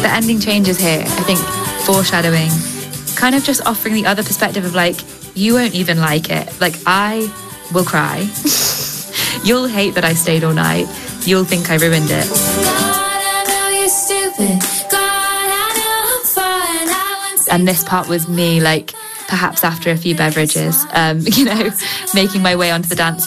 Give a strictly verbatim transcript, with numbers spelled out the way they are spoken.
the ending changes here, I think, foreshadowing, kind of just offering the other perspective of like, you won't even like it. Like, I will cry. You'll hate that I stayed all night. You'll think I ruined it. God, I know you're stupid. God, I know I'm fine. I won't say and this part was me, like, perhaps after a few beverages, um, you know, making my way onto the dance